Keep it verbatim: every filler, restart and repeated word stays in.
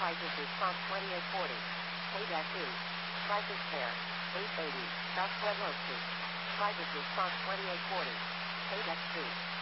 Crisis Response twenty-eight forty. Payback two. Crisis Care. eight eighty. Southwest Road Street. Crisis Response twenty-eight forty. Payback two.